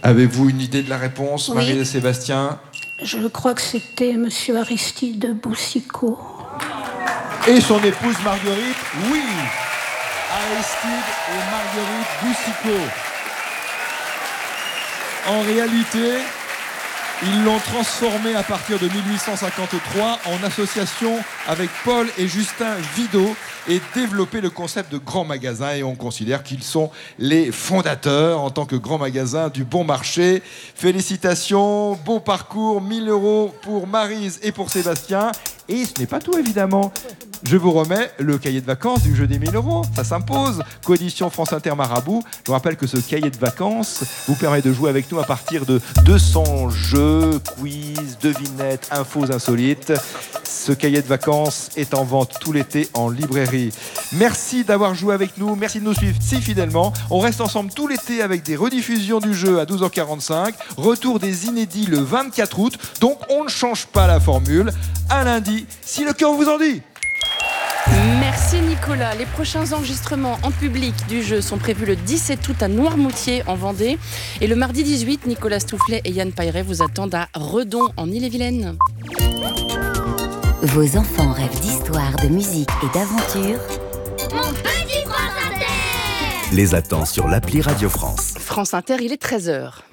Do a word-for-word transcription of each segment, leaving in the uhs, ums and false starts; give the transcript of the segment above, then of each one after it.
Avez-vous une idée de la réponse, Oui. Marie et Sébastien? Je crois que c'était Monsieur Aristide Boucicaut. Et son épouse Marguerite, oui. Aristide et Marguerite Boucicaut. En réalité, ils l'ont transformé à partir de mille huit cent cinquante-trois en association avec Paul et Justin Vidot et développé le concept de grand magasin, et on considère qu'ils sont les fondateurs en tant que grand magasin du bon marché. Félicitations, beau parcours, mille euros pour Maryse et pour Sébastien. Et ce n'est pas tout, évidemment. Je vous remets le cahier de vacances du jeu des mille euros. Ça s'impose. Coédition France Inter Marabout. Je vous rappelle que ce cahier de vacances vous permet de jouer avec nous à partir de deux cents jeux, quiz, devinettes, infos insolites. Ce cahier de vacances est en vente tout l'été en librairie. Merci d'avoir joué avec nous. Merci de nous suivre si fidèlement. On reste ensemble tout l'été avec des rediffusions du jeu à douze heures quarante-cinq. Retour des inédits le vingt-quatre août. Donc on ne change pas la formule. À lundi, si le cœur vous en dit. Merci Nicolas. Les prochains enregistrements en public du jeu sont prévus le dix-sept août à Noirmoutier en Vendée. Et le mardi dix-huit, Nicolas Stoufflet et Yann Pailleret vous attendent à Redon en Ille-et-Vilaine. Vos enfants rêvent d'histoire, de musique et d'aventure. Mon petit France Inter Les attend sur l'appli Radio France. France Inter, il est treize heures.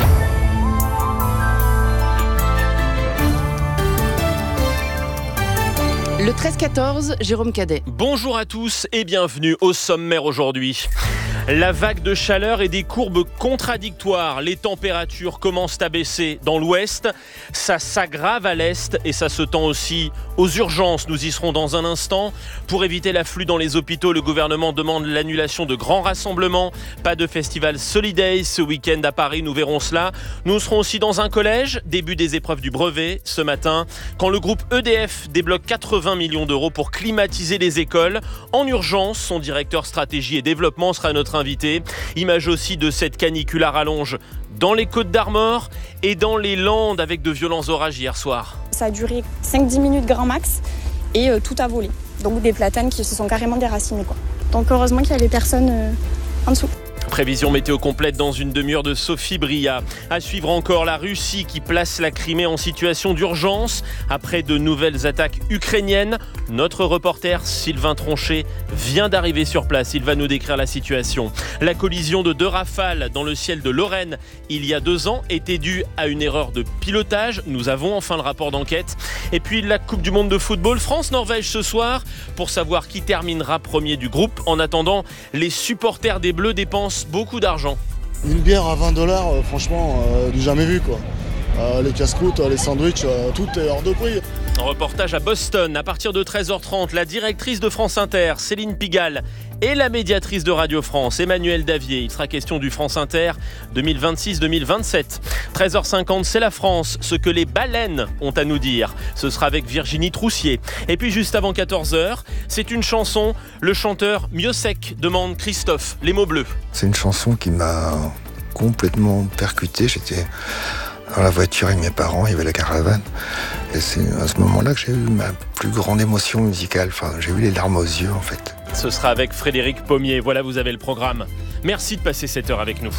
Le treize quatorze, Jérôme Cadet. Bonjour à tous et bienvenue au sommaire aujourd'hui. La vague de chaleur et des courbes contradictoires. Les températures commencent à baisser dans l'ouest, ça s'aggrave à l'est et ça se tend aussi aux urgences. Nous y serons dans un instant. Pour éviter l'afflux dans les hôpitaux, le gouvernement demande l'annulation de grands rassemblements. Pas de festival Solidays ce week-end à Paris, nous verrons cela. Nous serons aussi dans un collège, début des épreuves du brevet ce matin, quand le groupe E D F débloque quatre-vingts millions d'euros pour climatiser les écoles. En urgence, son directeur stratégie et développement sera notre invité. Image aussi de cette canicule à rallonge dans les Côtes d'Armor et dans les Landes avec de violents orages hier soir. Ça a duré cinq à dix minutes grand max et euh, tout a volé. Donc des platanes qui se sont carrément déracinés, quoi. Donc heureusement qu'il n'y avait personne euh, en dessous. Prévision météo complète dans une demi-heure de Sophie Bria. À suivre encore la Russie qui place la Crimée en situation d'urgence après de nouvelles attaques ukrainiennes. Notre reporter Sylvain Tronchet vient d'arriver sur place. Il va nous décrire la situation. La collision de deux rafales dans le ciel de Lorraine il y a deux ans était due à une erreur de pilotage. Nous avons enfin le rapport d'enquête. Et puis la Coupe du Monde de football France-Norvège ce soir pour savoir qui terminera premier du groupe. En attendant, les supporters des Bleus dépensent beaucoup d'argent. Une bière à vingt dollars, euh, franchement, euh, du jamais vu quoi. Euh, les casse-croûtes, les sandwichs, euh, tout est hors de prix. Reportage à Boston, à partir de treize heures trente, la directrice de France Inter, Céline Pigalle, et la médiatrice de Radio France, Emmanuel Davier. Il sera question du France Inter deux mille vingt-six deux mille vingt-sept. treize heures cinquante, c'est la France, ce que les baleines ont à nous dire. Ce sera avec Virginie Troussier. Et puis juste avant quatorze heures, c'est une chanson. Le chanteur Miossec demande Christophe, les mots bleus. C'est une chanson qui m'a complètement percuté. J'étais dans la voiture avec mes parents, il y avait la caravane. Et c'est à ce moment-là que j'ai eu ma plus grande émotion musicale. Enfin, j'ai eu les larmes aux yeux, en fait. Ce sera avec Frédéric Pommier. Voilà, vous avez le programme. Merci de passer cette heure avec nous.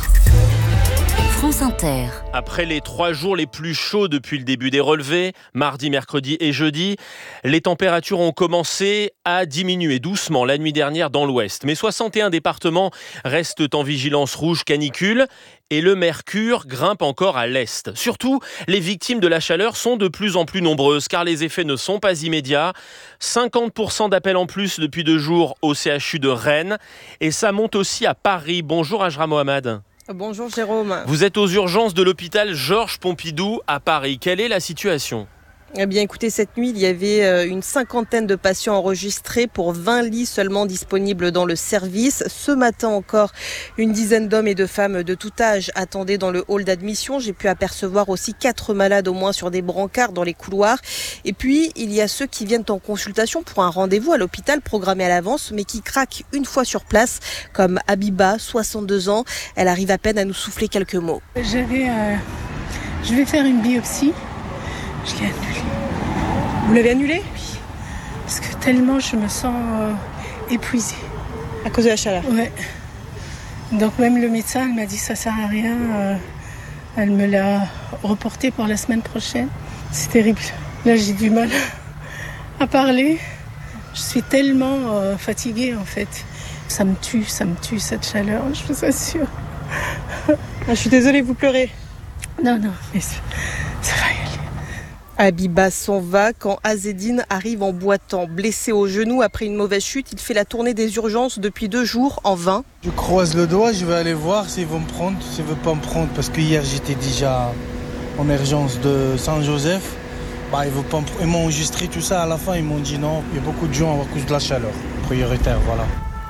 France Inter. Après les trois jours les plus chauds depuis le début des relevés, mardi, mercredi et jeudi, les températures ont commencé à diminuer doucement la nuit dernière dans l'ouest. Mais soixante et un départements restent en vigilance rouge canicule et le mercure grimpe encore à l'est. Surtout, les victimes de la chaleur sont de plus en plus nombreuses car les effets ne sont pas immédiats. cinquante pour cent d'appels en plus depuis deux jours au C H U de Rennes et ça monte aussi à Paris. Bonjour Ajra Mohamed. Bonjour Jérôme. Vous êtes aux urgences de l'hôpital Georges Pompidou à Paris. Quelle est la situation ? Eh bien écoutez, cette nuit, il y avait une cinquantaine de patients enregistrés pour vingt lits seulement disponibles dans le service. Ce matin encore, une dizaine d'hommes et de femmes de tout âge attendaient dans le hall d'admission. J'ai pu apercevoir aussi quatre malades au moins sur des brancards dans les couloirs. Et puis, il y a ceux qui viennent en consultation pour un rendez-vous à l'hôpital programmé à l'avance, mais qui craquent une fois sur place, comme Abiba, soixante-deux ans. Elle arrive à peine à nous souffler quelques mots. J'avais, euh, je vais faire une biopsie. Je l'ai annulée. Vous l'avez annulée ? Oui. Parce que tellement je me sens euh, épuisée. À cause de la chaleur ? Ouais. Donc même le médecin il m'a dit ça sert à rien. Euh, Elle me l'a reporté pour la semaine prochaine. C'est terrible. Là, j'ai du mal à parler. Je suis tellement euh, fatiguée, en fait. Ça me tue, ça me tue, cette chaleur, je vous assure. Ah, je suis désolée, vous pleurez. Non, non, mais ça, ça va y aller. Habiba s'en va quand Azzedine arrive en boitant. Blessé au genou après une mauvaise chute, il fait la tournée des urgences depuis deux jours en vain. Je croise le doigt, je vais aller voir s'ils vont me prendre, s'ils ne veulent pas me prendre. Parce que hier, j'étais déjà en urgence de Saint-Joseph. Bah, ils, pas me... ils m'ont enregistré tout ça. À la fin, ils m'ont dit non. Il y a beaucoup de gens à cause de la chaleur. Prioritaire, voilà.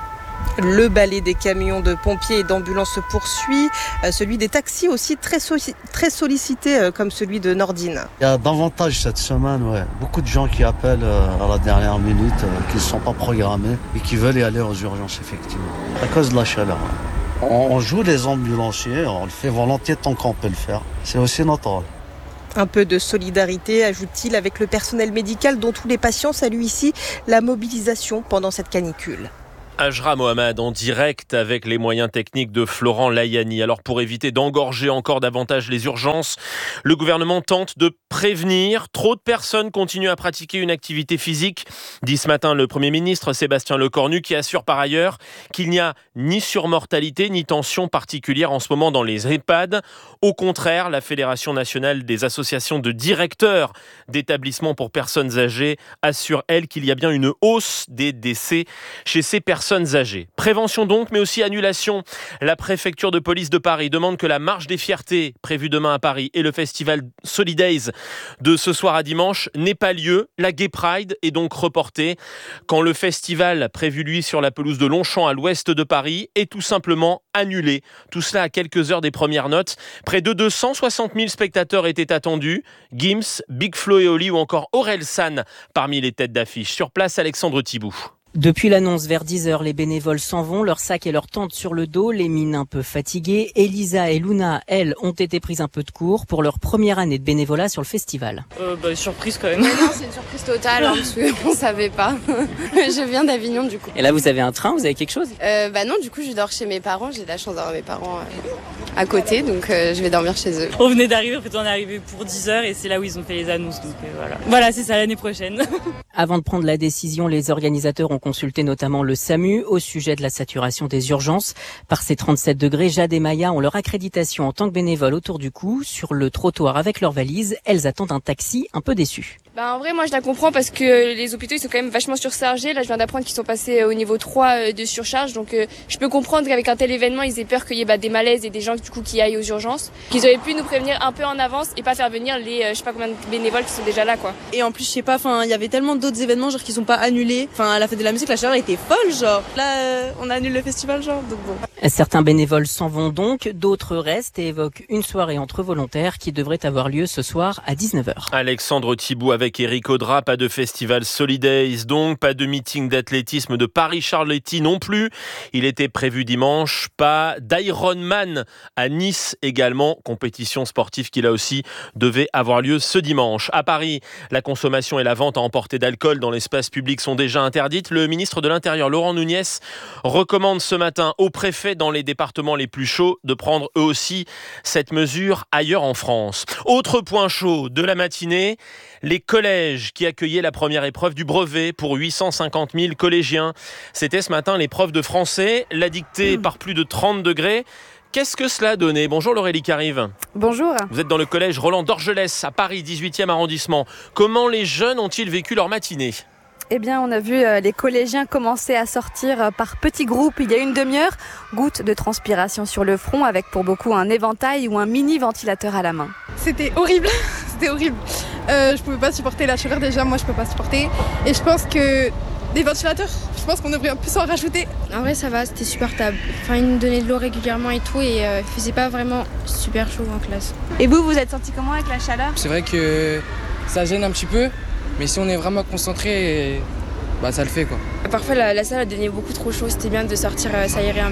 Le balai des camions de pompiers et d'ambulances se poursuit. Euh, celui des taxis aussi très, so- très sollicité euh, comme celui de Nordine. Il y a davantage cette semaine, ouais. Beaucoup de gens qui appellent euh, à la dernière minute, euh, qui ne sont pas programmés et qui veulent y aller aux urgences, effectivement. À cause de la chaleur. Ouais. On, on joue les ambulanciers, on le fait volontiers tant qu'on peut le faire. C'est aussi notre rôle. Un peu de solidarité, ajoute-t-il, avec le personnel médical dont tous les patients saluent ici la mobilisation pendant cette canicule. Ajra Mohamed en direct avec les moyens techniques de Florent Layani. Alors pour éviter d'engorger encore davantage les urgences, le gouvernement tente de prévenir. Trop de personnes continuent à pratiquer une activité physique, dit ce matin le Premier ministre Sébastien Lecornu, qui assure par ailleurs qu'il n'y a ni surmortalité ni tension particulière en ce moment dans les EHPAD. Au contraire, la Fédération nationale des associations de directeurs d'établissements pour personnes âgées assure, elle, qu'il y a bien une hausse des décès chez ces personnes âgées. Prévention donc, mais aussi annulation. La préfecture de police de Paris demande que la marche des fiertés prévue demain à Paris et le festival Solidays de ce soir à dimanche n'aient pas lieu. La Gay Pride est donc reportée quand le festival prévu lui sur la pelouse de Longchamp à l'ouest de Paris est tout simplement annulé. Tout cela à quelques heures des premières notes. Près de deux cent soixante mille spectateurs étaient attendus. Gims, Big Flo et Oli ou encore Orelsan parmi les têtes d'affiche. Sur place, Alexandre Thibout. Depuis l'annonce vers dix heures, les bénévoles s'en vont, leurs sacs et leurs tentes sur le dos, les mines un peu fatiguées. Elisa et Luna, elles, ont été prises un peu de court pour leur première année de bénévolat sur le festival. Euh, bah, surprise quand même. Non, c'est une surprise totale, hein, parce qu'on ne savait pas. Je viens d'Avignon du coup. Et là, vous avez un train, vous avez quelque chose ? euh, Bah non, du coup, je dors chez mes parents. J'ai la chance d'avoir mes parents euh, à côté, donc euh, je vais dormir chez eux. On venait d'arriver, en fait, on est arrivé pour dix heures et c'est là où ils ont fait les annonces. Donc euh, voilà, voilà c'est ça l'année prochaine. Avant de prendre la décision, les organisateurs ont consulté notamment le SAMU au sujet de la saturation des urgences. Par ces trente-sept degrés, Jade et Maya ont leur accréditation en tant que bénévoles autour du cou. Sur le trottoir avec leurs valises, elles attendent un taxi un peu déçues. Bah en vrai, moi je la comprends parce que les hôpitaux ils sont quand même vachement surchargés. Là, je viens d'apprendre qu'ils sont passés au niveau trois de surcharge. Donc euh, je peux comprendre qu'avec un tel événement, ils aient peur qu'il y ait bah, des malaises et des gens du coup qui aillent aux urgences. Qu'ils auraient pu nous prévenir un peu en avance et pas faire venir les euh, je sais pas combien de bénévoles qui sont déjà là quoi. Et en plus, je sais pas, enfin, il y avait tellement d'autres événements genre qui sont pas annulés. Enfin, à la fête de la musique, la chaleur était folle genre. Là, euh, on annule le festival genre. Donc bon. Certains bénévoles s'en vont donc, d'autres restent et évoquent une soirée entre volontaires qui devrait avoir lieu ce soir à dix-neuf heures. Alexandre Thibout avec Eric Audra, pas de festival Solidays donc, pas de meeting d'athlétisme de Paris-Charletti non plus. Il était prévu dimanche, pas d'Ironman à Nice également, compétition sportive qui là aussi devait avoir lieu ce dimanche. À Paris, la consommation et la vente à emporter d'alcool dans l'espace public sont déjà interdites. Le ministre de l'Intérieur, Laurent Nunez, recommande ce matin aux préfets dans les départements les plus chauds de prendre eux aussi cette mesure ailleurs en France. Autre point chaud de la matinée, les collèges qui accueillaient la première épreuve du brevet pour huit cent cinquante mille collégiens. C'était ce matin l'épreuve de français, la dictée par plus de trente degrés. Qu'est-ce que cela a donné ? Bonjour Laurélie Carive. Bonjour. Vous êtes dans le collège Roland d'Orgelès à Paris, dix-huitième arrondissement. Comment les jeunes ont-ils vécu leur matinée ? Eh bien, on a vu euh, les collégiens commencer à sortir euh, par petits groupes il y a une demi-heure. Gouttes de transpiration sur le front avec pour beaucoup un éventail ou un mini ventilateur à la main. C'était horrible, c'était horrible. Euh, je pouvais pas supporter la chaleur déjà, moi je peux pas supporter. Et je pense que des ventilateurs, je pense qu'on devrait plus en rajouter. En vrai ça va, c'était supportable. Enfin ils nous donnaient de l'eau régulièrement et tout et euh, il faisait pas vraiment super chaud en classe. Et vous, vous êtes senti comment avec la chaleur ? C'est vrai que ça gêne un petit peu. Mais si on est vraiment concentré, bah ça le fait quoi. Parfois la, la salle a donné beaucoup trop chaud, c'était bien de sortir, euh, s'aérer un peu.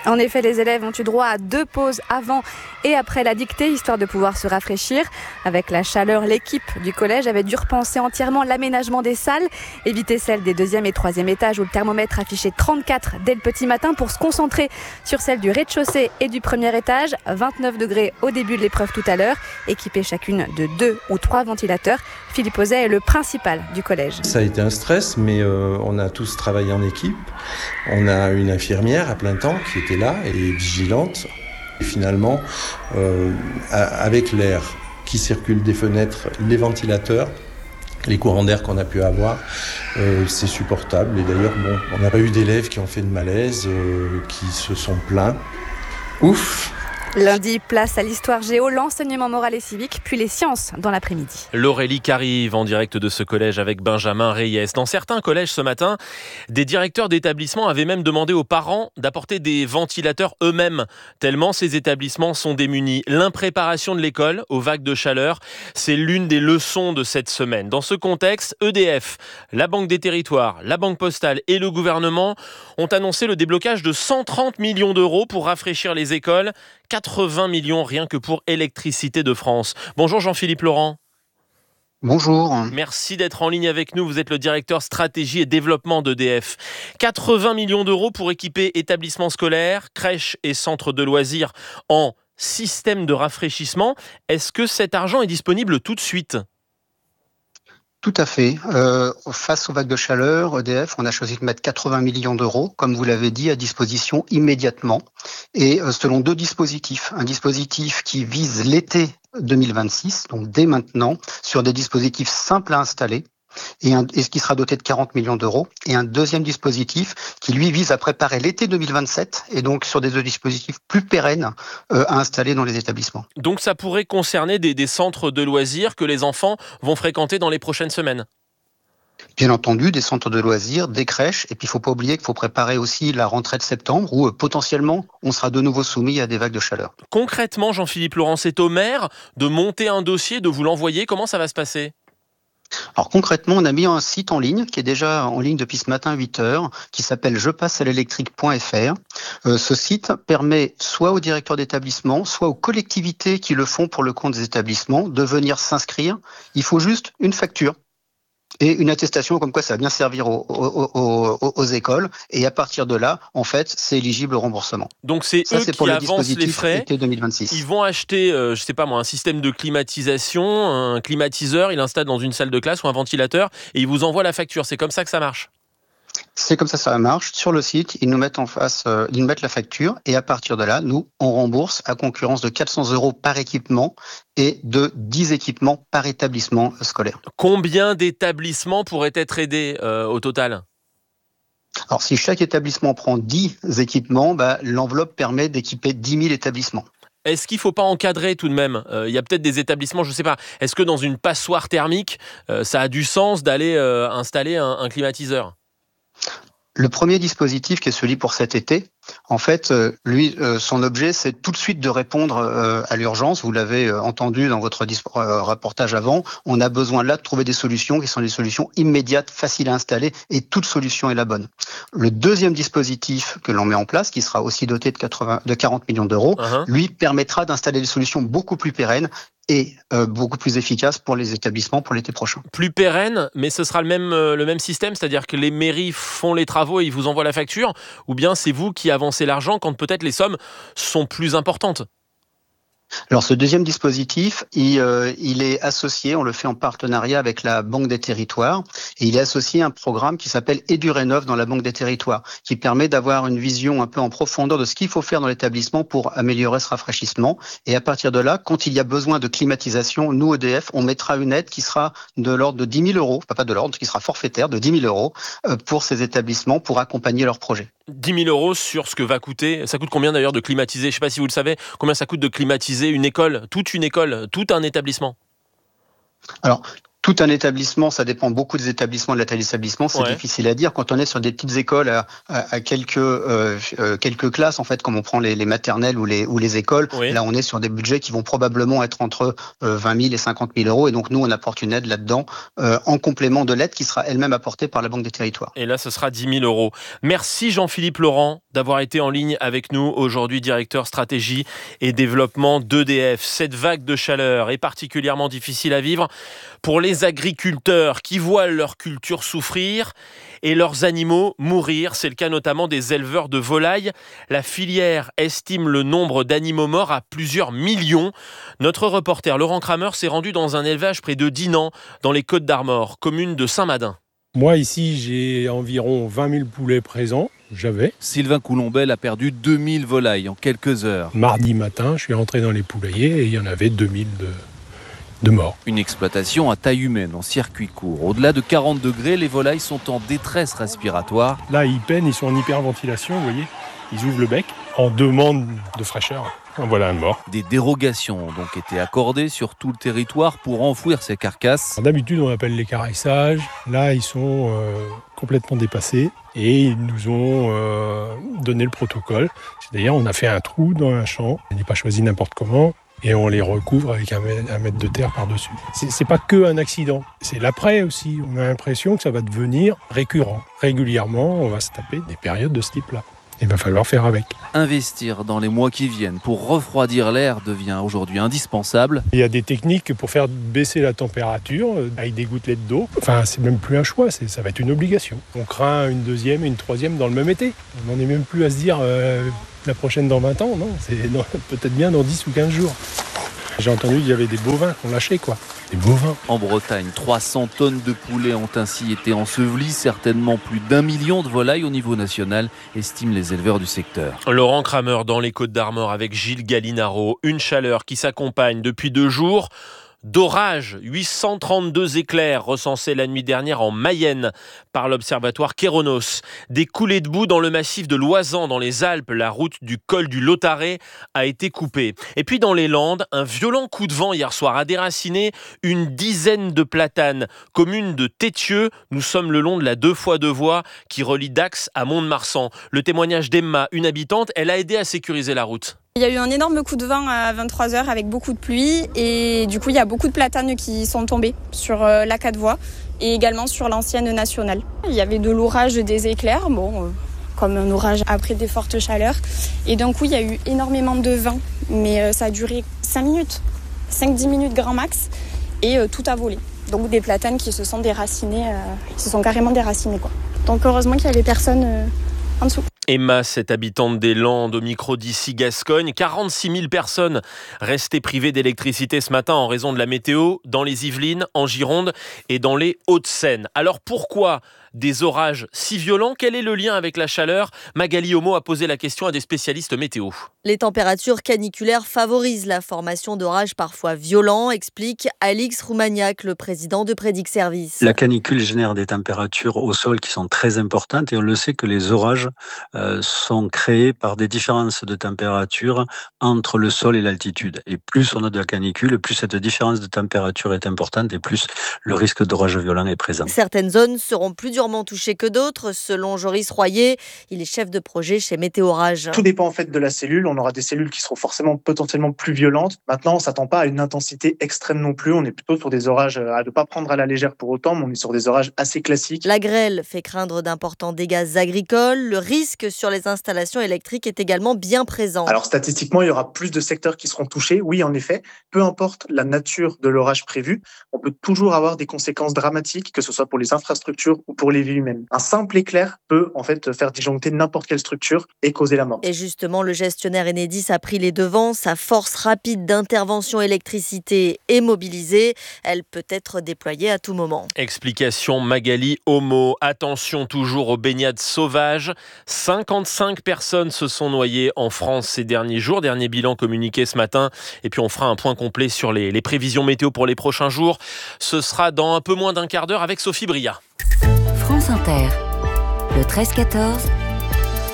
En effet, les élèves ont eu droit à deux pauses avant et après la dictée, histoire de pouvoir se rafraîchir. Avec la chaleur, l'équipe du collège avait dû repenser entièrement l'aménagement des salles, éviter celle des deuxième et troisième étages où le thermomètre affichait trente-quatre dès le petit matin pour se concentrer sur celle du rez-de-chaussée et du premier étage. vingt-neuf degrés au début de l'épreuve tout à l'heure, équipées chacune de deux ou trois ventilateurs. Philippe Auzet est le principal du collège. Ça a été un stress, mais euh, on a tous travaillé en équipe. On a une infirmière à plein temps qui était là et vigilante. Et finalement, euh, avec l'air qui circule des fenêtres, les ventilateurs, les courants d'air qu'on a pu avoir, euh, c'est supportable. Et d'ailleurs, bon, on n'a pas eu d'élèves qui ont fait de malaise, euh, qui se sont plaints. Ouf! Lundi, place à l'histoire géo, l'enseignement moral et civique, puis les sciences dans l'après-midi. L'Aurélie qui arrive en direct de ce collège avec Benjamin Reyes. Dans certains collèges ce matin, des directeurs d'établissements avaient même demandé aux parents d'apporter des ventilateurs eux-mêmes, tellement ces établissements sont démunis. L'impréparation de l'école aux vagues de chaleur, c'est l'une des leçons de cette semaine. Dans ce contexte, E D F, la Banque des Territoires, la Banque Postale et le gouvernement ont annoncé le déblocage de cent trente millions d'euros pour rafraîchir les écoles. quatre-vingts millions rien que pour Électricité de France. Bonjour Jean-Philippe Laurent. Bonjour. Merci d'être en ligne avec nous. Vous êtes le directeur stratégie et développement d'E D F. quatre-vingts millions d'euros pour équiper établissements scolaires, crèches et centres de loisirs en système de rafraîchissement. Est-ce que cet argent est disponible tout de suite ? Tout à fait. Euh, face aux vagues de chaleur, E D F, on a choisi de mettre quatre-vingts millions d'euros, comme vous l'avez dit, à disposition immédiatement. Et euh, selon deux dispositifs. Un dispositif qui vise l'été deux mille vingt-six, donc dès maintenant, sur des dispositifs simples à installer. Et, un, et ce qui sera doté de quarante millions d'euros. Et un deuxième dispositif qui, lui, vise à préparer l'été deux mille vingt-sept, et donc sur des dispositifs plus pérennes euh, à installer dans les établissements. Donc ça pourrait concerner des, des centres de loisirs que les enfants vont fréquenter dans les prochaines semaines ? Bien entendu, des centres de loisirs, des crèches, et puis il ne faut pas oublier qu'il faut préparer aussi la rentrée de septembre, où euh, potentiellement, on sera de nouveau soumis à des vagues de chaleur. Concrètement, Jean-Philippe Laurent, c'est au maire de monter un dossier, de vous l'envoyer. Comment ça va se passer ? Alors concrètement, on a mis un site en ligne qui est déjà en ligne depuis ce matin huit heures, qui s'appelle je passe à l'électrique point f r. Euh, ce site permet soit aux directeurs d'établissement, soit aux collectivités qui le font pour le compte des établissements de venir s'inscrire. Il faut juste une facture et une attestation comme quoi ça va bien servir aux, aux, aux, aux écoles. Et à partir de là, en fait, c'est éligible au remboursement. Donc c'est ça, eux c'est qui pour le avancent les frais. été deux mille vingt-six. Ils vont acheter, euh, je sais pas moi, un système de climatisation, un climatiseur, ils l'installent dans une salle de classe ou un ventilateur et ils vous envoient la facture. C'est comme ça que ça marche ? C'est comme ça ça marche. Sur le site, ils nous mettent en face, euh, ils nous mettent la facture et à partir de là, nous, on rembourse à concurrence de quatre cents euros par équipement et de dix équipements par établissement scolaire. Combien d'établissements pourraient être aidés euh, au total ? Alors, si chaque établissement prend dix équipements, bah, l'enveloppe permet d'équiper dix mille établissements. Est-ce qu'il ne faut pas encadrer tout de même ? Il euh, y a peut-être des établissements, je ne sais pas, est-ce que dans une passoire thermique, euh, ça a du sens d'aller euh, installer un, un climatiseur ? Le premier dispositif, qui est celui pour cet été, en fait, euh, lui, euh, son objet, c'est tout de suite de répondre euh, à l'urgence. Vous l'avez euh, entendu dans votre dis- euh, reportage avant. On a besoin là de trouver des solutions qui sont des solutions immédiates, faciles à installer, et toute solution est la bonne. Le deuxième dispositif que l'on met en place, qui sera aussi doté de, quatre-vingts, de quarante millions d'euros, uh-huh. lui permettra d'installer des solutions beaucoup plus pérennes et euh, beaucoup plus efficaces pour les établissements pour l'été prochain. Plus pérenne, mais ce sera le même, euh, le même système, c'est-à-dire que les mairies font les travaux et ils vous envoient la facture, ou bien c'est vous qui avancez l'argent quand peut-être les sommes sont plus importantes ? Alors ce deuxième dispositif, il, euh, il est associé, on le fait en partenariat avec la Banque des Territoires, et il est associé à un programme qui s'appelle EduRénov dans la Banque des Territoires, qui permet d'avoir une vision un peu en profondeur de ce qu'il faut faire dans l'établissement pour améliorer ce rafraîchissement. Et à partir de là, quand il y a besoin de climatisation, nous, E D F, on mettra une aide qui sera de l'ordre de dix mille euros, enfin pas de l'ordre, qui sera forfaitaire de dix mille euros pour ces établissements pour accompagner leur projet. dix mille euros sur ce que va coûter, ça coûte combien d'ailleurs de climatiser, je ne sais pas si vous le savez, combien ça coûte de climatiser une école, toute une école, tout un établissement ? Alors, Tout un établissement, ça dépend beaucoup des établissements, de la taille d'établissement, c'est Ouais. difficile à dire. Quand on est sur des petites écoles à, à, à quelques euh, euh, quelques classes, en fait, comme on prend les, les maternelles ou les ou les écoles, Oui. là on est sur des budgets qui vont probablement être entre euh, vingt mille et cinquante mille euros. Et donc nous, on apporte une aide là-dedans euh, en complément de l'aide qui sera elle-même apportée par la Banque des Territoires. Et là, ce sera dix mille euros. Merci Jean-Philippe Laurent d'avoir été en ligne avec nous aujourd'hui, directeur stratégie et développement d'E D F. Cette vague de chaleur est particulièrement difficile à vivre pour les agriculteurs qui voient leur culture souffrir et leurs animaux mourir. C'est le cas notamment des éleveurs de volailles. La filière estime le nombre d'animaux morts à plusieurs millions. Notre reporter Laurent Kramer s'est rendu dans un élevage près de Dinan, dans les Côtes-d'Armor, commune de Saint-Madin. Moi, ici, j'ai environ vingt mille poulets présents. J'avais. Sylvain Coulombel a perdu deux mille volailles en quelques heures. Mardi matin, je suis rentré dans les poulaillers et il y en avait deux mille de, de morts. Une exploitation à taille humaine en circuit court. Au-delà de quarante degrés, les volailles sont en détresse respiratoire. Là, ils peinent, ils sont en hyperventilation, vous voyez. Ils ouvrent le bec en demande de fraîcheur. En voilà un mort. Des dérogations ont donc été accordées sur tout le territoire pour enfouir ces carcasses. D'habitude, on appelle les carissages. Là, ils sont euh, complètement dépassés et ils nous ont euh, donné le protocole. C'est-à-dire, on a fait un trou dans un champ. On n'est pas choisi n'importe comment. Et on les recouvre avec un mètre de terre par-dessus. C'est, c'est pas que un accident, c'est l'après aussi. On a l'impression que ça va devenir récurrent. Régulièrement, on va se taper des périodes de ce type-là. Il va falloir faire avec. Investir dans les mois qui viennent pour refroidir l'air devient aujourd'hui indispensable. Il y a des techniques pour faire baisser la température avec des gouttelettes d'eau. Enfin, c'est même plus un choix, c'est, ça va être une obligation. On craint une deuxième et une troisième dans le même été. On n'en est même plus à se dire euh, la prochaine dans vingt ans, non, c'est dans, peut-être bien dans dix ou quinze jours. J'ai entendu qu'il y avait des bovins qu'on lâchait, quoi. Des bovins. En Bretagne, trois cents tonnes de poulets ont ainsi été ensevelies. Certainement plus d'un million de volailles au niveau national, estiment les éleveurs du secteur. Laurent Kramer dans les Côtes-d'Armor avec Gilles Gallinaro. Une chaleur qui s'accompagne depuis deux jours d'orages. huit cent trente-deux éclairs recensés la nuit dernière en Mayenne par l'observatoire Kéronos. Des coulées de boue dans le massif de Loisan, dans les Alpes. La route du col du Lautaret a été coupée. Et puis dans les Landes, un violent coup de vent hier soir a déraciné une dizaine de platanes. Commune de Tétieux, nous sommes le long de la deux fois deux voies qui relie Dax à Mont-de-Marsan. Le témoignage d'Emma, une habitante, elle a aidé à sécuriser la route. Il y a eu un énorme coup de vent à vingt-trois heures avec beaucoup de pluie et du coup il y a beaucoup de platanes qui sont tombés sur la quatre voies et également sur l'ancienne nationale. Il y avait de l'orage, des éclairs, bon, euh, comme un orage après des fortes chaleurs. Et d'un coup il y a eu énormément de vent, mais euh, ça a duré cinq minutes, cinq dix minutes grand max et euh, tout a volé. Donc des platanes qui se sont déracinées, euh, qui se sont carrément déracinées, quoi. Donc heureusement qu'il n'y avait personne euh, en dessous. Emma, cette habitante des Landes, au micro d'ici Gascogne. quarante-six mille personnes restées privées d'électricité ce matin en raison de la météo dans les Yvelines, en Gironde et dans les Hauts-de-Seine. Alors pourquoi des orages si violents? Quel est le lien avec la chaleur? Magali Homo a posé la question à des spécialistes météo. Les températures caniculaires favorisent la formation d'orages parfois violents, explique Alix Roumaniac, le président de Prédic Service. La canicule génère des températures au sol qui sont très importantes et on le sait que les orages euh, sont créés par des différences de température entre le sol et l'altitude. Et plus on a de la canicule, plus cette différence de température est importante et plus le risque d'orage violent est présent. Certaines zones seront plus durement touchées que d'autres, selon Joris Royer. Il est chef de projet chez Météorage. Tout dépend en fait de la cellule. On aura des cellules qui seront forcément potentiellement plus violentes. Maintenant, on ne s'attend pas à une intensité extrême non plus. On est plutôt sur des orages à ne pas prendre à la légère pour autant, mais on est sur des orages assez classiques. La grêle fait craindre d'importants dégâts agricoles. Le risque sur les installations électriques est également bien présent. Alors statistiquement, il y aura plus de secteurs qui seront touchés. Oui, en effet, peu importe la nature de l'orage prévu, on peut toujours avoir des conséquences dramatiques, que ce soit pour les infrastructures ou pour les vies humaines. Un simple éclair peut en fait faire disjoncter n'importe quelle structure et causer la mort. Et justement, le gestionnaire Enedis a pris les devants. Sa force rapide d'intervention électricité est mobilisée. Elle peut être déployée à tout moment. Explication Magali Homo. Attention toujours aux baignades sauvages. cinquante-cinq personnes se sont noyées en France ces derniers jours. Dernier bilan communiqué ce matin. Et puis on fera un point complet sur les, les prévisions météo pour les prochains jours. Ce sera dans un peu moins d'un quart d'heure avec Sophie Bria. France Inter, le treize quatorze,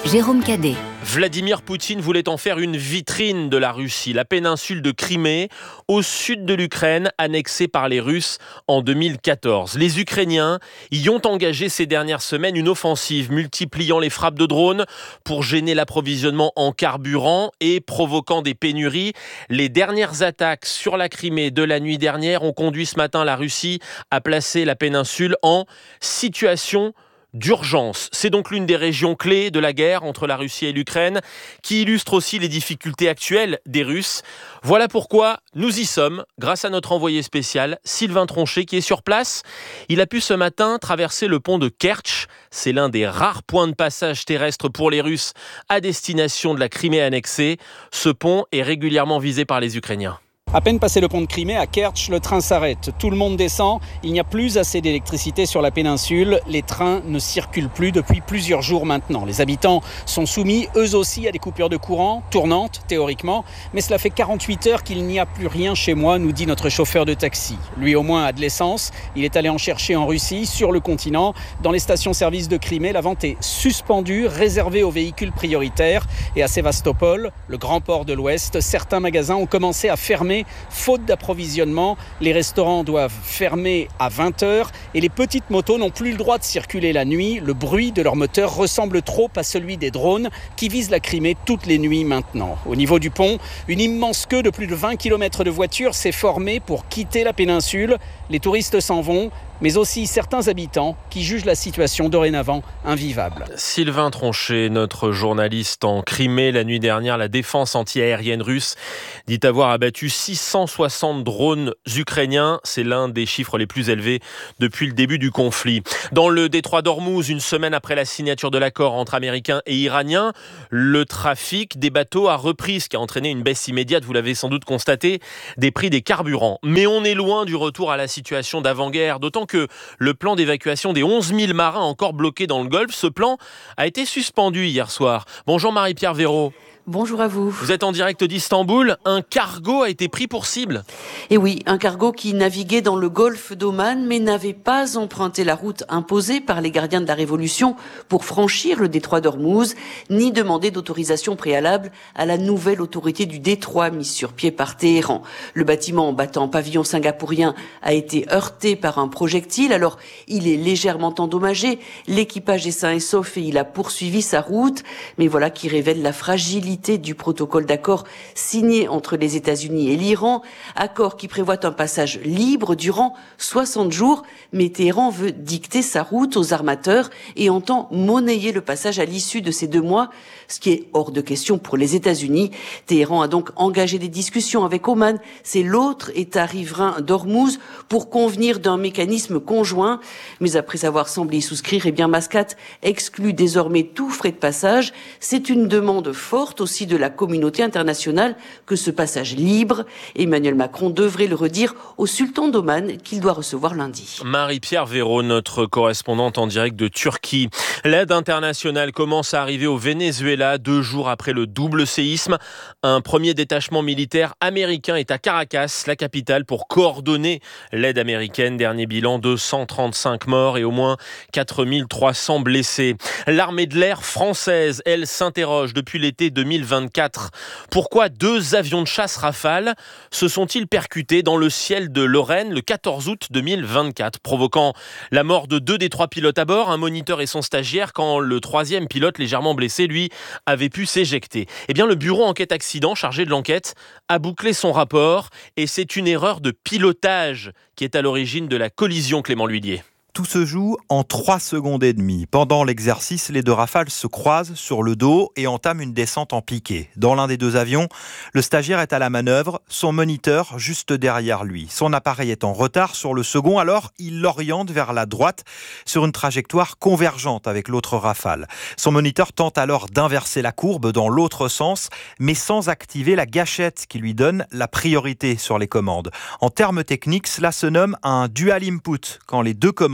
Jérôme Cadet. Vladimir Poutine voulait en faire une vitrine de la Russie, la péninsule de Crimée, au sud de l'Ukraine, annexée par les Russes en deux mille quatorze. Les Ukrainiens y ont engagé ces dernières semaines une offensive, multipliant les frappes de drones pour gêner l'approvisionnement en carburant et provoquant des pénuries. Les dernières attaques sur la Crimée de la nuit dernière ont conduit ce matin la Russie à placer la péninsule en situation d'urgence. C'est donc l'une des régions clés de la guerre entre la Russie et l'Ukraine, qui illustre aussi les difficultés actuelles des Russes. Voilà pourquoi nous y sommes, grâce à notre envoyé spécial, Sylvain Tronchet, qui est sur place. Il a pu ce matin traverser le pont de Kertch. C'est l'un des rares points de passage terrestre pour les Russes à destination de la Crimée annexée. Ce pont est régulièrement visé par les Ukrainiens. À peine passé le pont de Crimée, à Kertch, le train s'arrête. Tout le monde descend. Il n'y a plus assez d'électricité sur la péninsule. Les trains ne circulent plus depuis plusieurs jours maintenant. Les habitants sont soumis, eux aussi, à des coupures de courant, tournantes, théoriquement. Mais cela fait quarante-huit heures qu'il n'y a plus rien chez moi, nous dit notre chauffeur de taxi. Lui, au moins, a de l'essence. Il est allé en chercher en Russie, sur le continent. Dans les stations-service de Crimée, la vente est suspendue, réservée aux véhicules prioritaires. Et à Sévastopol, le grand port de l'Ouest, certains magasins ont commencé à fermer faute d'approvisionnement. Les restaurants doivent fermer à vingt heures et les petites motos n'ont plus le droit de circuler la nuit. Le bruit de leur moteur ressemble trop à celui des drones qui visent la Crimée toutes les nuits maintenant. Au niveau du pont, une immense queue de plus de vingt kilomètres de voitures s'est formée pour quitter la péninsule. Les touristes s'en vont, mais aussi certains habitants qui jugent la situation dorénavant invivable. Sylvain Tronchet, notre journaliste en Crimée. La nuit dernière, la défense anti-aérienne russe dit avoir abattu six cent soixante drones ukrainiens. C'est l'un des chiffres les plus élevés depuis le début du conflit. Dans le détroit d'Ormuz, une semaine après la signature de l'accord entre Américains et Iraniens, le trafic des bateaux a repris, ce qui a entraîné une baisse immédiate, vous l'avez sans doute constaté, des prix des carburants. Mais on est loin du retour à la situation d'avant-guerre, d'autant que le plan d'évacuation des onze mille marins encore bloqués dans le Golfe, ce plan a été suspendu hier soir. Bonjour Marie-Pierre Véraud. Bonjour à vous. Vous êtes en direct d'Istanbul. Un cargo a été pris pour cible. Et oui, un cargo qui naviguait dans le golfe d'Oman mais n'avait pas emprunté la route imposée par les gardiens de la Révolution pour franchir le détroit d'Ormuz, ni demander d'autorisation préalable à la nouvelle autorité du détroit mise sur pied par Téhéran. Le bâtiment battant pavillon singapourien a été heurté par un projectile, alors il est légèrement endommagé. L'équipage est sain et sauf et il a poursuivi sa route, mais voilà qui révèle la fragilité du protocole d'accord signé entre les États-Unis et l'Iran, accord qui prévoit un passage libre durant soixante jours, mais Téhéran veut dicter sa route aux armateurs et entend monnayer le passage à l'issue de ces deux mois, ce qui est hors de question pour les États-Unis. Téhéran a donc engagé des discussions avec Oman, c'est l'autre État riverain d'Ormuz, pour convenir d'un mécanisme conjoint, mais après avoir semblé y souscrire, eh bien Mascate exclut désormais tout frais de passage. C'est une demande forte aussi de la communauté internationale que ce passage libre. Emmanuel Macron devrait le redire au sultan d'Oman qu'il doit recevoir lundi. Marie-Pierre Véraud, notre correspondante en direct de Turquie. L'aide internationale commence à arriver au Venezuela deux jours après le double séisme. Un premier détachement militaire américain est à Caracas, la capitale, pour coordonner l'aide américaine. Dernier bilan, deux cent trente-cinq morts et au moins quatre mille trois cents blessés. L'armée de l'air française, elle, s'interroge depuis l'été deux mille vingt-quatre. Pourquoi deux avions de chasse Rafale se sont-ils percutés dans le ciel de Lorraine le quatorze août deux mille vingt-quatre, provoquant la mort de deux des trois pilotes à bord, un moniteur et son stagiaire, quand le troisième pilote légèrement blessé, lui, avait pu s'éjecter. Eh bien, le bureau enquête accident chargé de l'enquête a bouclé son rapport et c'est une erreur de pilotage qui est à l'origine de la collision, Clément L'Huillier. Tout se joue en trois secondes et demie. Pendant l'exercice, les deux Rafales se croisent sur le dos et entament une descente en piqué. Dans l'un des deux avions, le stagiaire est à la manœuvre, son moniteur juste derrière lui. Son appareil est en retard sur le second, alors il l'oriente vers la droite sur une trajectoire convergente avec l'autre Rafale. Son moniteur tente alors d'inverser la courbe dans l'autre sens, mais sans activer la gâchette qui lui donne la priorité sur les commandes. En termes techniques, cela se nomme un dual input, quand les deux commandes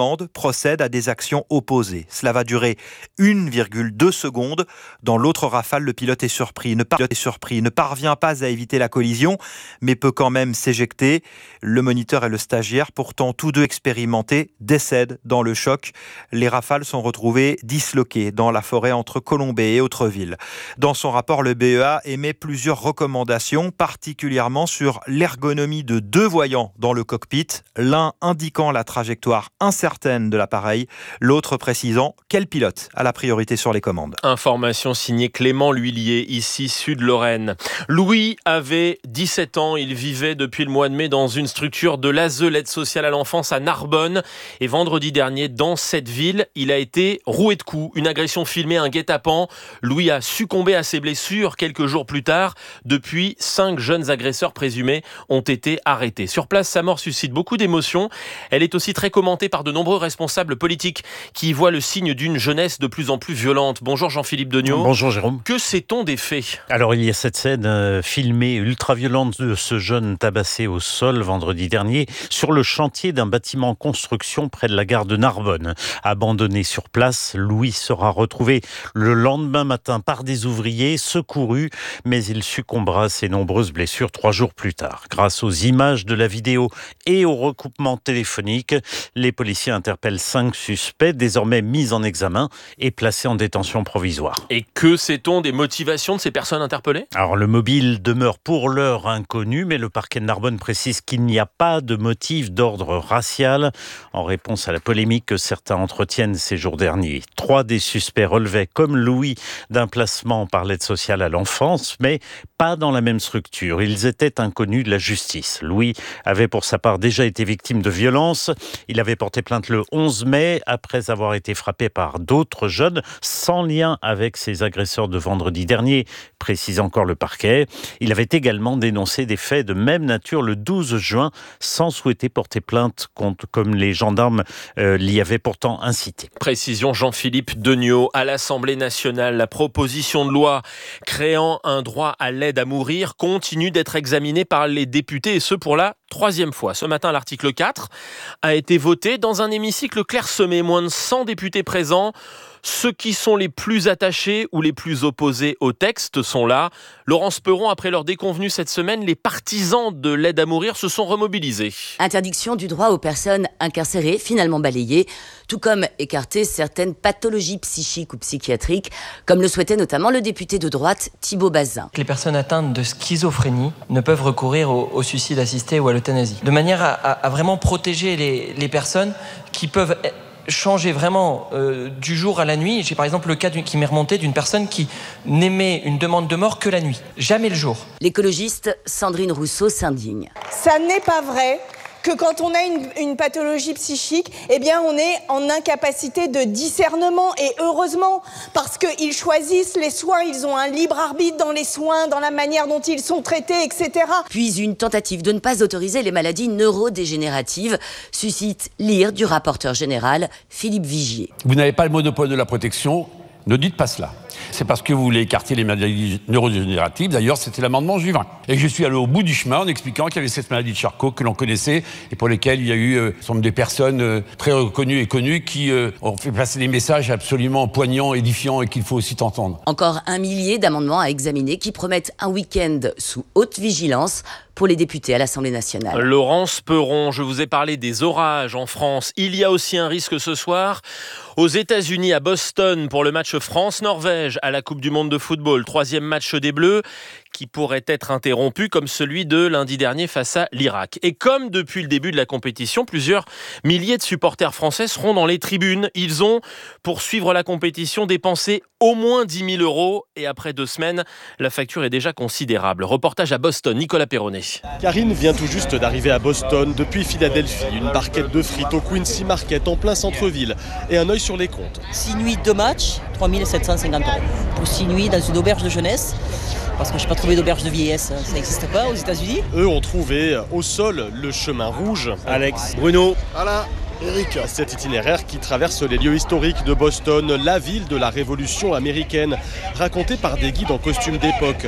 commande procède à des actions opposées. Cela va durer une virgule deux secondes. Dans l'autre rafale, le pilote est surpris, ne, par... est surpris, ne parvient pas à éviter la collision, mais peut quand même s'éjecter. Le moniteur et le stagiaire, pourtant tous deux expérimentés, décèdent dans le choc. Les rafales sont retrouvées disloquées dans la forêt entre Colombey et Autreville. Dans son rapport, le B E A émet plusieurs recommandations, particulièrement sur l'ergonomie de deux voyants dans le cockpit, l'un indiquant la trajectoire incertaine de l'appareil, l'autre précisant quel pilote a la priorité sur les commandes. Information signée Clément L'Huillier, ici Sud-Lorraine. Louis avait dix-sept ans, il vivait depuis le mois de mai dans une structure de l'A S E, l'aide sociale à l'enfance à Narbonne. Et vendredi dernier, dans cette ville, il a été roué de coups. Une agression filmée, un guet-apens. Louis a succombé à ses blessures quelques jours plus tard. Depuis, cinq jeunes agresseurs présumés ont été arrêtés. Sur place, sa mort suscite beaucoup d'émotions. Elle est aussi très commentée par de nombreux responsables politiques qui y voient le signe d'une jeunesse de plus en plus violente. Bonjour Jean-Philippe Degnaud. Bonjour Jérôme. Que sait-on des faits ? Alors il y a cette scène euh, filmée ultra-violente de ce jeune tabassé au sol vendredi dernier sur le chantier d'un bâtiment en construction près de la gare de Narbonne. Abandonné sur place, Louis sera retrouvé le lendemain matin par des ouvriers, secouru, mais il succombera à ses nombreuses blessures trois jours plus tard. Grâce aux images de la vidéo et au recoupement téléphonique, les policiers interpellent cinq suspects désormais mis en examen et placés en détention provisoire. Et que sait-on des motivations de ces personnes interpellées ? Alors le mobile demeure pour l'heure inconnu, mais le parquet de Narbonne précise qu'il n'y a pas de motif d'ordre racial, en réponse à la polémique que certains entretiennent ces jours derniers. Trois des suspects relevaient, comme Louis, d'un placement par l'aide sociale à l'enfance, mais pas dans la même structure. Ils étaient inconnus de la justice. Louis avait pour sa part déjà été victime de violences. Il avait porté plainte le onze mai, après avoir été frappé par d'autres jeunes, sans lien avec ses agresseurs de vendredi dernier, précise encore le parquet. Il avait également dénoncé des faits de même nature le douze juin, sans souhaiter porter plainte, contre, comme les gendarmes euh, l'y avaient pourtant incité. Précision Jean-Philippe Degnaud. À l'Assemblée nationale, la proposition de loi créant un droit à l'aide à mourir continue d'être examinée par les députés, et ce pour la troisième fois. Ce matin, l'article quatre a été voté dans un hémicycle clairsemé, moins de cent députés présents. Ceux qui sont les plus attachés ou les plus opposés au texte sont là. Laurence Perron, après leur déconvenue cette semaine, les partisans de l'aide à mourir se sont remobilisés. Interdiction du droit aux personnes incarcérées, finalement balayée, tout comme écarter certaines pathologies psychiques ou psychiatriques, comme le souhaitait notamment le député de droite Thibault Bazin. Les personnes atteintes de schizophrénie ne peuvent recourir au, au suicide assisté ou à l'euthanasie, de manière à, à, à vraiment protéger les, les personnes qui peuvent changer vraiment euh, du jour à la nuit. J'ai par exemple le cas qui m'est remonté d'une personne qui n'émet une demande de mort que la nuit, jamais le jour. L'écologiste Sandrine Rousseau s'indigne. Ça n'est pas vrai que quand on a une, une pathologie psychique, eh bien on est en incapacité de discernement, et heureusement, parce qu'ils choisissent les soins, ils ont un libre arbitre dans les soins, dans la manière dont ils sont traités, et cetera. Puis une tentative de ne pas autoriser les maladies neurodégénératives suscite l'ire du rapporteur général Philippe Vigier. Vous n'avez pas le monopole de la protection, ne dites pas cela. C'est parce que vous voulez écarter les maladies neurodégénératives. D'ailleurs, c'était l'amendement Juvin. Et je suis allé au bout du chemin en expliquant qu'il y avait cette maladie de Charcot que l'on connaissait et pour lesquelles il y a eu euh, sont des personnes euh, très reconnues et connues qui euh, ont fait passer des messages absolument poignants, édifiants et qu'il faut aussi entendre. Encore un millier d'amendements à examiner qui promettent un week-end sous haute vigilance pour les députés à l'Assemblée nationale. Laurence Perron, je vous ai parlé des orages en France. Il y a aussi un risque ce soir aux États-Unis, à Boston, pour le match France-Norvège à la Coupe du Monde de football. Troisième match des Bleus qui pourrait être interrompu comme celui de lundi dernier face à l'Irak. Et comme depuis le début de la compétition, plusieurs milliers de supporters français seront dans les tribunes. Ils ont, pour suivre la compétition, dépensé au moins dix mille euros. Et après deux semaines, la facture est déjà considérable. Reportage à Boston, Nicolas Perronnet. Karine vient tout juste d'arriver à Boston depuis Philadelphie. Une barquette de frites au Quincy Market en plein centre-ville. Et un œil sur les comptes. six nuits, deux matchs, trois mille sept cent cinquante euros. Pour six nuits dans une auberge de jeunesse. Parce que je n'ai pas trouvé d'auberge de vieillesse, ça n'existe pas aux États-Unis. Eux ont trouvé au sol le chemin rouge. Alex, Bruno, voilà, Eric. Cet itinéraire qui traverse les lieux historiques de Boston, la ville de la Révolution américaine, raconté par des guides en costume d'époque.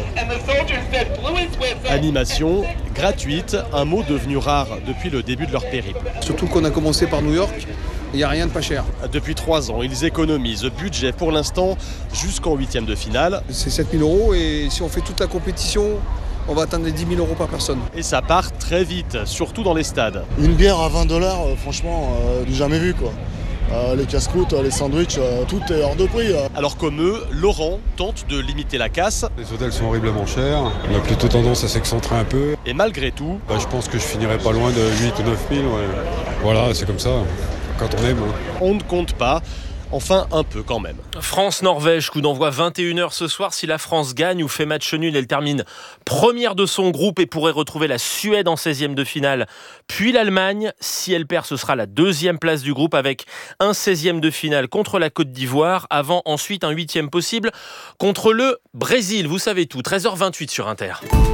Animation gratuite, un mot devenu rare depuis le début de leur périple. Surtout qu'on a commencé par New York. il n'y a rien de pas cher. Depuis trois ans, ils économisent. Budget pour l'instant jusqu'en huitième de finale. C'est sept mille euros et si on fait toute la compétition, on va atteindre les dix mille euros par personne. Et ça part très vite, surtout dans les stades. Une bière à vingt dollars, euh, franchement, euh, du jamais vu quoi. Euh, les casse-croûtes, les sandwichs, euh, tout est hors de prix. Euh. Alors comme eux, Laurent tente de limiter la casse. Les hôtels sont horriblement chers, on a plutôt tendance à s'excentrer un peu. Et malgré tout... Bah, je pense que je finirai pas loin de huit ou neuf mille. Ouais. Voilà, c'est comme ça, quand on aime. Hein. On ne compte pas. Enfin, un peu quand même. France-Norvège, coup d'envoi vingt et une heures ce soir. Si la France gagne ou fait match nul, elle termine première de son groupe et pourrait retrouver la Suède en seizième de finale, puis l'Allemagne. Si elle perd, ce sera la deuxième place du groupe avec un seizième de finale contre la Côte d'Ivoire, avant ensuite un huitième possible contre le Brésil. Vous savez tout, treize heures vingt-huit sur Inter.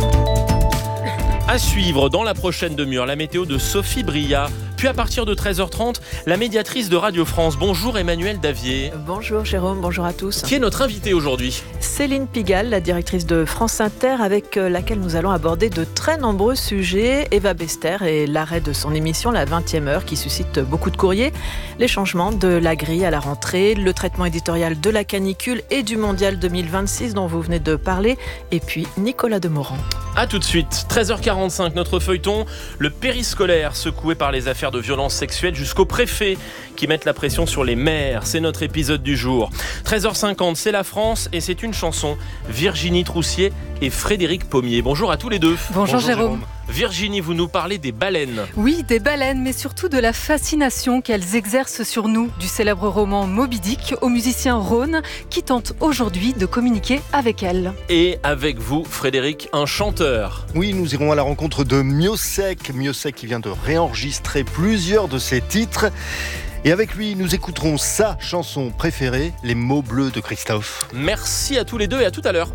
À suivre dans la prochaine demi-heure, la météo de Sophie Bria. Puis à partir de treize heures trente, la médiatrice de Radio France. Bonjour Emmanuel Davier. Bonjour Jérôme, bonjour à tous. Qui est notre invitée aujourd'hui ? Céline Pigalle, la directrice de France Inter, avec laquelle nous allons aborder de très nombreux sujets. Eva Bester et l'arrêt de son émission, la vingtième heure, qui suscite beaucoup de courriers. Les changements de la grille à la rentrée, le traitement éditorial de la canicule et du mondial deux mille vingt-six dont vous venez de parler. Et puis Nicolas Demorand. A tout de suite, treize heures quarante-cinq, notre feuilleton, le périscolaire secoué par les affaires de violences sexuelles jusqu'aux préfets qui mettent la pression sur les maires. C'est notre épisode du jour. treize heures cinquante, c'est la France et c'est une chanson. Virginie Troussier et Frédéric Pommier. Bonjour à tous les deux. Bonjour, Bonjour Jérôme. Jérôme. Virginie, vous nous parlez des baleines. Oui, des baleines, mais surtout de la fascination qu'elles exercent sur nous, du célèbre roman Moby Dick au musicien Rhône qui tente aujourd'hui de communiquer avec elles. Et avec vous, Frédéric, un chanteur. Oui, nous irons à la rencontre de Miossec. Miossec qui vient de réenregistrer plusieurs de ses titres. Et avec lui, nous écouterons sa chanson préférée, Les mots bleus de Christophe. Merci à tous les deux et à tout à l'heure.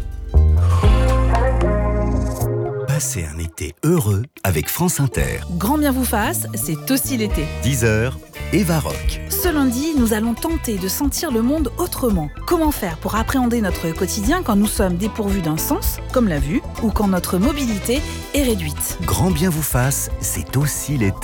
Passez un été heureux avec France Inter. Grand bien vous fasse, c'est aussi l'été. dix heures, Eva Rock. Ce lundi, nous allons tenter de sentir le monde autrement. Comment faire pour appréhender notre quotidien quand nous sommes dépourvus d'un sens, comme la vue, ou quand notre mobilité est réduite. Grand bien vous fasse, c'est aussi l'été.